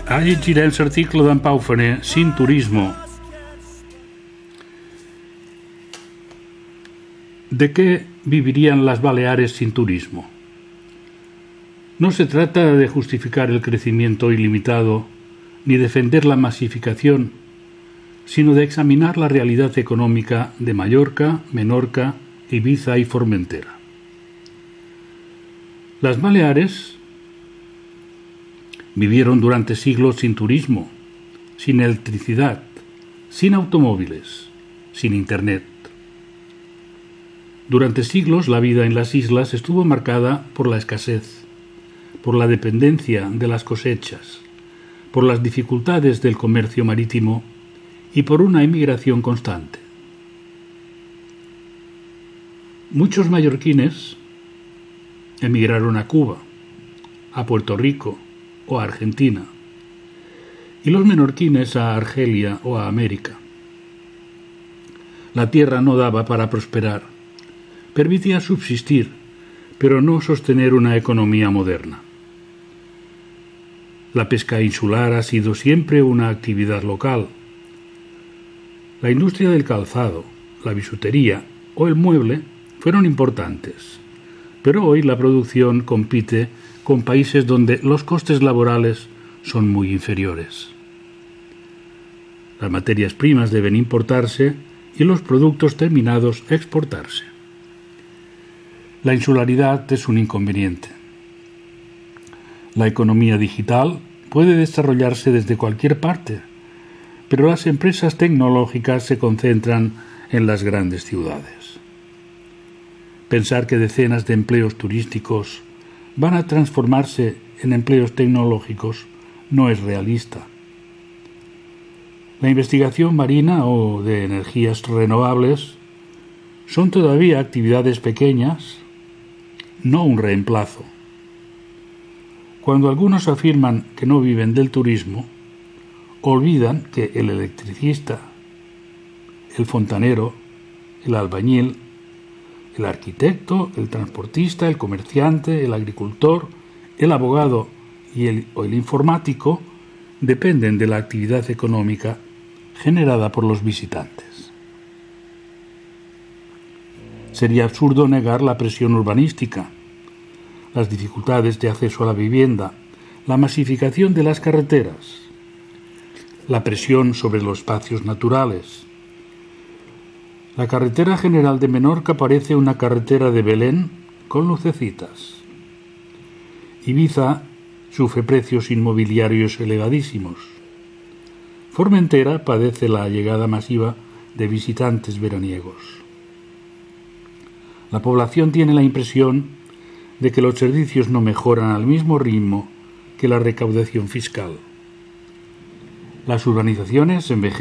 A llegirem l'article d'en Pau Faner, Sin turismo. ¿De qué vivirían las Baleares sin turismo? No se trata de justificar el crecimiento ilimitado ni defender la masificación, sino de examinar la realidad económica de Mallorca, Menorca, Ibiza y Formentera. Las Baleares vivieron durante siglos sin turismo, sin electricidad, sin automóviles, sin internet. Durante siglos la vida en las islas estuvo marcada por la escasez, por la dependencia de las cosechas, por las dificultades del comercio marítimo y por una emigración constante. Muchos mallorquines emigraron a Cuba, a Puerto Rico o a Argentina, y los menorquines a Argelia o a América. La tierra no daba para prosperar, permitía subsistir, pero no sostener una economía moderna. La pesca insular ha sido siempre una actividad local. La industria del calzado, la bisutería o el mueble fueron importantes, pero hoy la producción compite con países donde los costes laborales son muy inferiores. Las materias primas deben importarse y los productos terminados exportarse. La insularidad es un inconveniente. La economía digital puede desarrollarse desde cualquier parte, pero las empresas tecnológicas se concentran en las grandes ciudades. Pensar que decenas de empleos turísticos van a transformarse en empleos tecnológicos no es realista. La investigación marina o de energías renovables son todavía actividades pequeñas, no un reemplazo. Cuando algunos afirman que no viven del turismo, olvidan que el electricista, el fontanero, el albañil, el arquitecto, el transportista, el comerciante, el agricultor, el abogado y el informático dependen de la actividad económica generada por los visitantes. Sería absurdo negar la presión urbanística, las dificultades de acceso a la vivienda, la masificación de las carreteras, la presión sobre los espacios naturales. La carretera general de Menorca parece una carretera de Belén con lucecitas. Ibiza sufre precios inmobiliarios elevadísimos. Formentera padece la llegada masiva de visitantes veraniegos. La población tiene la impresión de que los servicios no mejoran al mismo ritmo que la recaudación fiscal. Las urbanizaciones envejecen